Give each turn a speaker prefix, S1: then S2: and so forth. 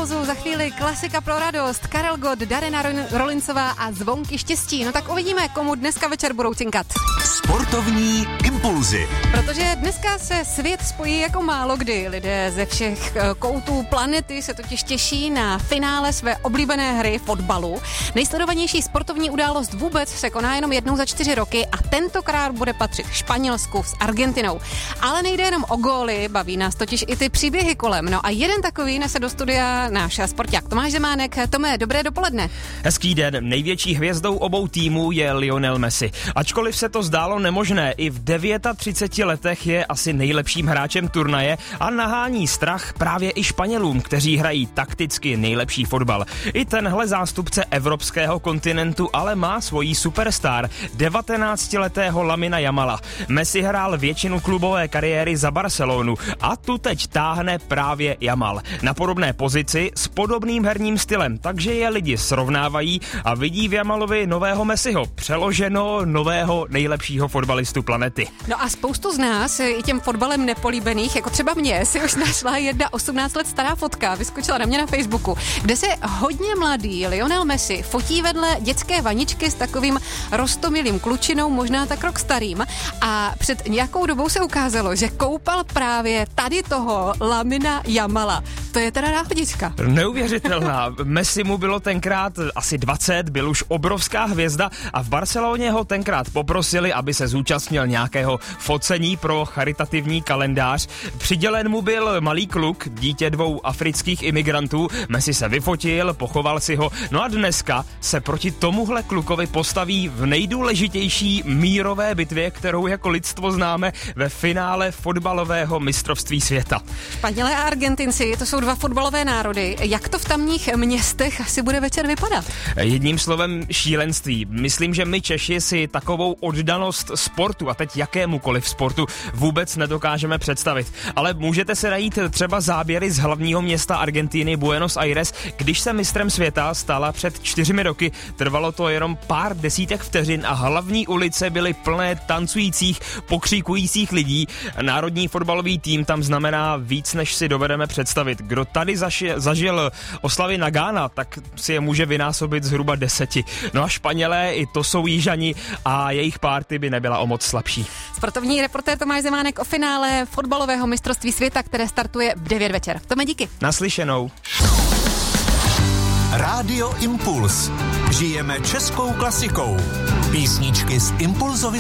S1: Impulzu za chvíli klasika pro radost. Karel Gott, Darina Rolincová a Zvonky štěstí. No tak uvidíme, komu dneska večer budou cinkat.
S2: Sportovní impulzy.
S1: Protože dneska se svět spojí jako málo kdy. Lidé ze všech koutů planety se totiž těší na finále své oblíbené hry fotbalu. Nejsledovanější sportovní událost vůbec se koná jenom jednou za 4 roky a tentokrát bude patřit Španělsku s Argentinou. Ale nejde jenom o góly, baví nás totiž i ty příběhy kolem. No a jeden takový nese do studia náš sporták Tomáš Zemánek. Tome, dobré dopoledne.
S3: Hezký den. Největší hvězdou obou týmů je Lionel Messi. Ačkoliv se to zdálo nemožné, i v 39 letech je asi nejlepším hráčem turnaje a nahání strach právě i Španělům, kteří hrají takticky nejlepší fotbal. I tenhle zástupce evropského kontinentu ale má svojí superstar, 19letého Lamina Jamala. Messi hrál většinu klubové kariéry za Barcelonu a tu teď táhne právě Jamal. Na podobné pozici s podobným herním stylem, takže je lidi srovnávají a vidí v Jamalovi nového Messiho, přeloženo nového nejlepšího fotbalistu planety.
S1: No a spoustu z nás, i těm fotbalem nepolíbených, jako třeba mě, si už našla jedna 18 let stará fotka, vyskočila na mě na Facebooku, kde se hodně mladý Lionel Messi fotí vedle dětské vaničky s takovým roztomilým klučinou, možná tak rok starým, a před nějakou dobou se ukázalo, že koupal právě tady toho Lamina Jamala. To je teda náhodička.
S3: Neuvěřitelná. Messi mu bylo tenkrát asi 20, byl už obrovská hvězda a v Barceloně ho tenkrát poprosili, aby se zúčastnil nějakého focení pro charitativní kalendář. Přidělen mu byl malý kluk, dítě 2 afrických imigrantů. Messi se vyfotil, pochoval si ho. No a dneska se proti tomuhle klukovi postaví v nejdůležitější mírové bitvě, kterou jako lidstvo známe, ve finále fotbalového mistrovství světa.
S1: Španělé a Argentinci, to jsou 2 fotbalové národy. Jak to v tamních městech asi bude večer vypadat?
S3: Jedním slovem šílenství. Myslím, že my Češi si takovou oddanost sportu, a teď jakémukoliv sportu, vůbec nedokážeme představit. Ale můžete se najít třeba záběry z hlavního města Argentiny Buenos Aires, když se mistrem světa stala před 4 roky. Trvalo to jenom pár desítek vteřin a hlavní ulice byly plné tancujících, pokřikujících lidí. Národní fotbalový tým tam znamená víc, než si dovedeme představit. Kdo tady zažil oslavy Nagana, tak si je může vynásobit zhruba 10. No a Španělé, i to jsou Jižani a jejich party by nebyla o moc slabší.
S1: Sportovní reportér Tomáš Zemánek o finále fotbalového mistrovství světa, které startuje v 9 večer. Tome, díky.
S3: Naslyšenou.
S2: Rádio Impuls. Žijeme českou klasikou. Písničky z Impulzovy